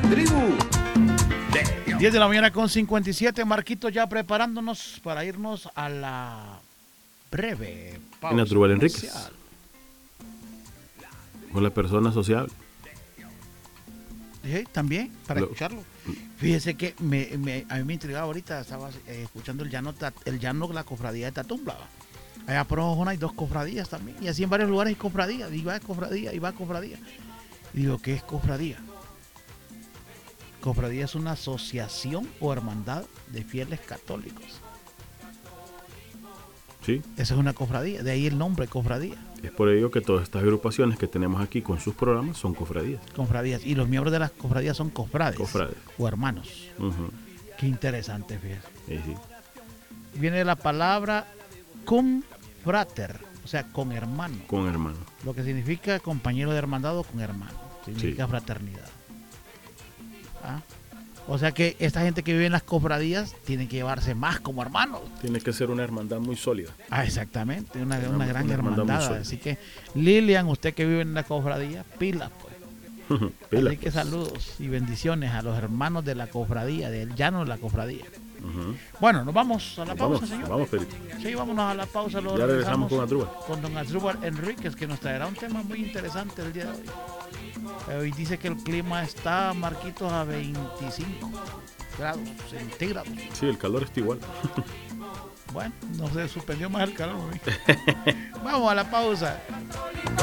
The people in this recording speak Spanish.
tribu. 10 de la mañana con 57, Marquito, ya preparándonos para irnos a la breve pausa. Natural Enríquez. Con la persona sociable. Sí, también, para escucharlo. Fíjese que a mí me intrigaba ahorita, estaba escuchando el llano, la cofradía de Tatumba. Allá por Ojona hay 2 cofradías también, y así en varios lugares hay cofradías, y va cofradía, y va cofradía. Y digo, ¿qué es cofradía? Cofradía es una asociación o hermandad de fieles católicos. Sí. Esa es una cofradía, de ahí el nombre, cofradía. Es por ello que todas estas agrupaciones que tenemos aquí con sus programas son cofradías. Cofradías. Y los miembros de las cofradías son cofrades. O hermanos. Uh-huh. Qué interesante, fíjate. Sí. Viene la palabra cum frater, o sea, con hermano. Con hermano. Lo que significa compañero de hermandad o con hermano. Significa fraternidad. ¿Ah? O sea que esta gente que vive en las cofradías tiene que llevarse más como hermanos. Tiene que ser una hermandad muy sólida. Exactamente, una gran hermandad. Así que, Lilian, usted que vive en la cofradía, pila pues. Así que saludos y bendiciones a los hermanos de la cofradía, del llano de la cofradía. Uh-huh. Bueno, nos vamos a la pausa, señor. Vamos, Felipe. Sí, vámonos a la pausa. Ya regresamos con Asdrúbal. Con don Asdrúbal Enríquez, que nos traerá un tema muy interesante el día de hoy. Hoy dice que el clima está, Marquitos, a 25 grados centígrados. Sí, el calor está igual. Bueno, no se suspendió más el calor. Vamos a la pausa.